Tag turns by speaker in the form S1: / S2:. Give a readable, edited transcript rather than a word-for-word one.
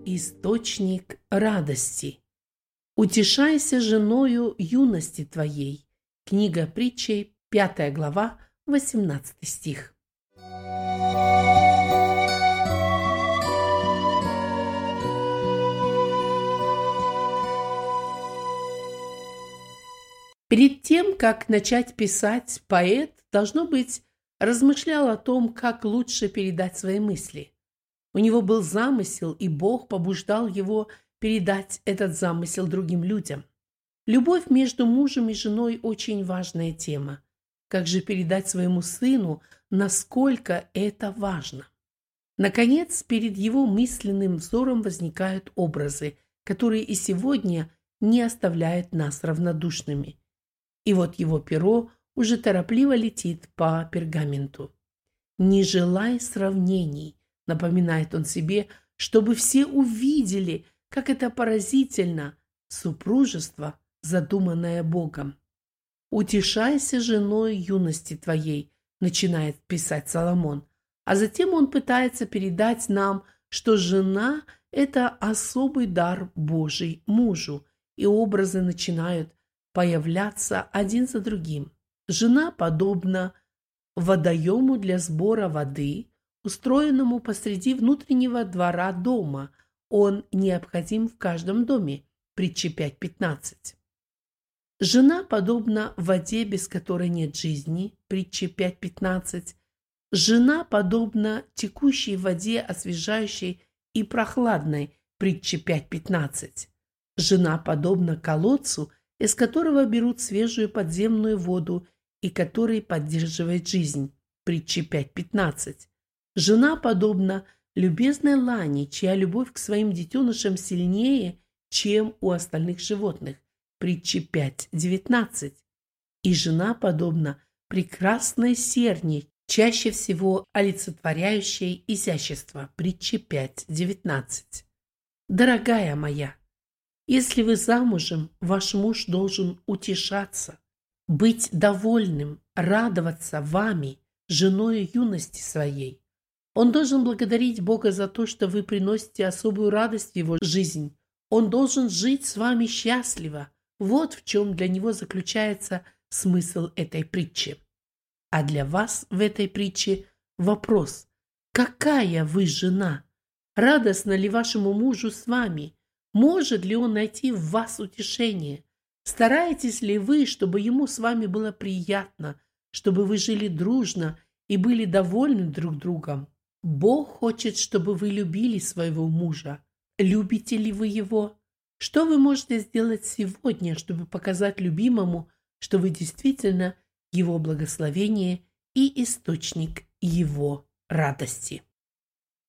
S1: источник радости. Утешайся женою юности твоей. Книга Притчей, 5 глава, 18 стих. Перед тем, как начать писать, поэт, должно быть, размышлял о том, как лучше передать свои мысли. У него был замысел, и Бог побуждал его передать этот замысел другим людям. Любовь между мужем и женой – очень важная тема. Как же передать своему сыну, насколько это важно? Наконец, перед его мысленным взором возникают образы, которые и сегодня не оставляют нас равнодушными. И вот его перо уже торопливо летит по пергаменту. «Не желай сравнений», — напоминает он себе, чтобы все увидели, как это поразительно — супружество, задуманное Богом. «Утешайся женой юности твоей», — начинает писать Соломон, а затем он пытается передать нам, что жена — это особый дар Божий мужу, и образы начинают появляться один за другим. Жена подобна водоему для сбора воды, устроенному посреди внутреннего двора дома. Он необходим в каждом доме. Притча 5:15. Жена подобна воде, без которой нет жизни. Притча 5:15. Жена подобна текущей воде, освежающей и прохладной. Притча 5:15. Жена подобна колодцу, из которого берут свежую подземную воду и который поддерживает жизнь. Притча 5:15. Жена подобна любезной лани, чья любовь к своим детенышам сильнее, чем у остальных животных. Притча 5:19. И жена подобна прекрасной серне, чаще всего олицетворяющей изящество. Притча 5:19. Дорогая моя, если вы замужем, ваш муж должен утешаться, быть довольным, радоваться вами, женой юности своей. Он должен благодарить Бога за то, что вы приносите особую радость в его жизнь. Он должен жить с вами счастливо. Вот в чем для него заключается смысл этой притчи. А для вас в этой притче вопрос: какая вы жена? Радостно ли вашему мужу с вами? Может ли он найти в вас утешение? Стараетесь ли вы, чтобы ему с вами было приятно, чтобы вы жили дружно и были довольны друг другом? Бог хочет, чтобы вы любили своего мужа. Любите ли вы его? Что вы можете сделать сегодня, чтобы показать любимому, что вы действительно его благословение и источник его радости?